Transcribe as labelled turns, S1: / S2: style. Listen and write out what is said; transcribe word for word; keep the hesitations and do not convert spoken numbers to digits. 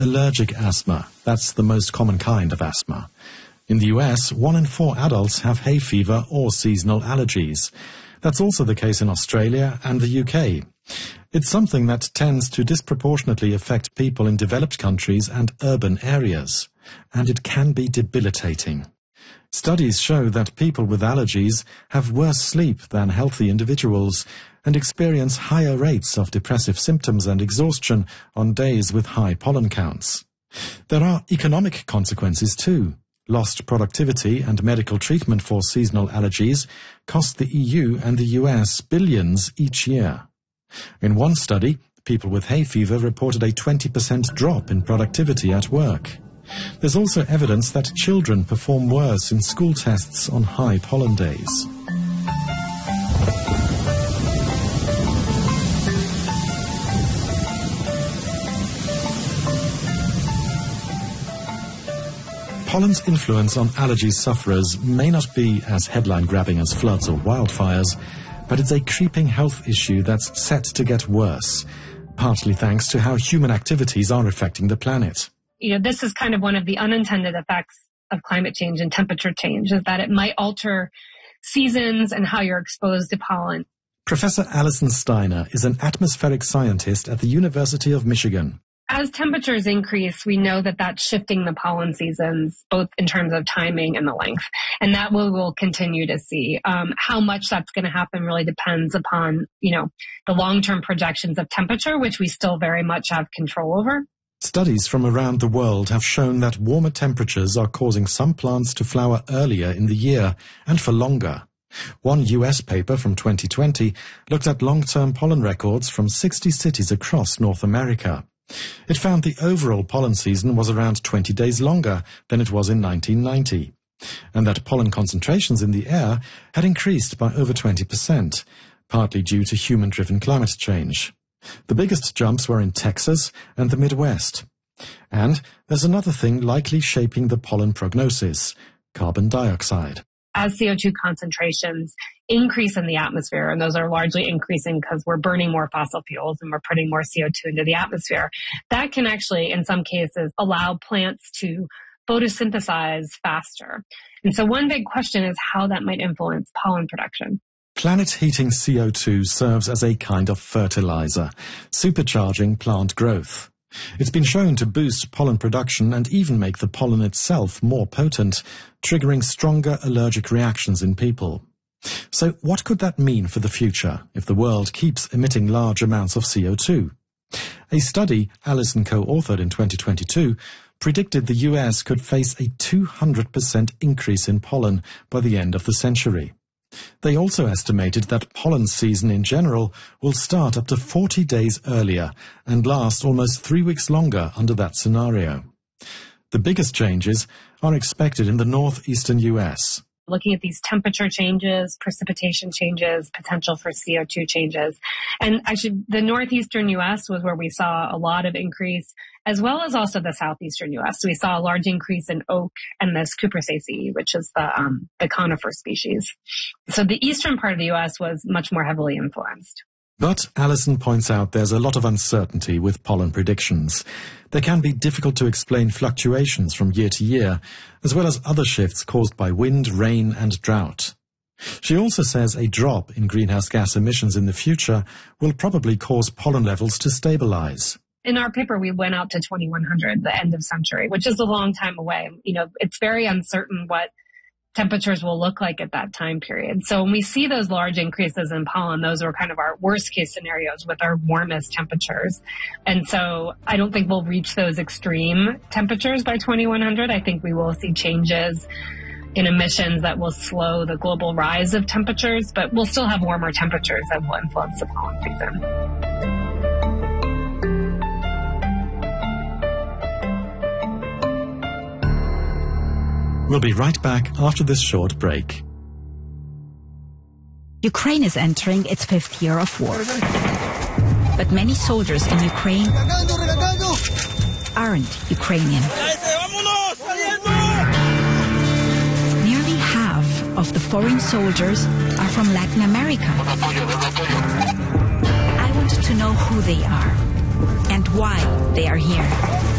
S1: allergic asthma. That's the most common kind of asthma. In the U S, one in four adults have hay fever or seasonal allergies. That's also the case in Australia and the U K. It's something that tends to disproportionately affect people in developed countries and urban areas, and it can be debilitating. Studies show that people with allergies have worse sleep than healthy individuals and experience higher rates of depressive symptoms and exhaustion on days with high pollen counts. There are economic consequences too. Lost productivity and medical treatment for seasonal allergies cost the E U and the U S billions each year. In one study, people with hay fever reported a twenty percent drop in productivity at work. There's also evidence that children perform worse in school tests on high pollen days. Pollen's influence on allergy sufferers may not be as headline-grabbing as floods or wildfires, but it's a creeping health issue that's set to get worse, partly thanks to how human activities are affecting the planet.
S2: You know, this is kind of one of the unintended effects of climate change and temperature change, is that it might alter seasons and how you're exposed to pollen.
S1: Professor Alison Steiner is an atmospheric scientist at the University of Michigan.
S2: As temperatures increase, we know that that's shifting the pollen seasons, both in terms of timing and the length. And that we will continue to see. Um, how much that's going to happen really depends upon, you know, the long-term projections of temperature, which we still very much have control over.
S1: Studies from around the world have shown that warmer temperatures are causing some plants to flower earlier in the year and for longer. One U S paper from twenty twenty looked at long-term pollen records from sixty cities across North America. It found the overall pollen season was around twenty days longer than it was in nineteen ninety, and that pollen concentrations in the air had increased by over twenty percent, partly due to human-driven climate change. The biggest jumps were in Texas and the Midwest. And there's another thing likely shaping the pollen prognosis: carbon dioxide.
S2: As C O two concentrations increase in the atmosphere, and those are largely increasing because we're burning more fossil fuels and we're putting more C O two into the atmosphere, that can actually, in some cases, allow plants to photosynthesize faster. And so one big question is how that might influence pollen production.
S1: Planet-heating C O two serves as a kind of fertilizer, supercharging plant growth. It's been shown to boost pollen production and even make the pollen itself more potent, triggering stronger allergic reactions in people. So what could that mean for the future if the world keeps emitting large amounts of C O two? A study Alison co-authored in twenty twenty-two predicted the U S could face a two hundred percent increase in pollen by the end of the century. They also estimated that pollen season in general will start up to forty days earlier and last almost three weeks longer under that scenario. The biggest changes are expected in the northeastern U S.
S2: Looking at these temperature changes, precipitation changes, potential for C O two changes. And actually, the northeastern U S was where we saw a lot of increase, as well as also the southeastern U S. So we saw a large increase in oak and this Cupressaceae, which is the um, the conifer species. So the eastern part of the U S was much more heavily influenced.
S1: But Alison points out there's a lot of uncertainty with pollen predictions. There can be difficult to explain fluctuations from year to year, as well as other shifts caused by wind, rain, and drought. She also says a drop in greenhouse gas emissions in the future will probably cause pollen levels to stabilize.
S2: In our paper, we went out to twenty-one hundred, the end of century, which is a long time away. You know, it's very uncertain what temperatures will look like at that time period. So when we see those large increases in pollen, those are kind of our worst case scenarios with our warmest temperatures. And so I don't think we'll reach those extreme temperatures by twenty-one hundred. I think we will see changes in emissions that will slow the global rise of temperatures, but we'll still have warmer temperatures that will influence the pollen season.
S1: We'll be right back after this short break.
S3: Ukraine is entering its fifth year of war. But many soldiers in Ukraine aren't Ukrainian. Nearly half of the foreign soldiers are from Latin America. I wanted to know who they are and why they are here.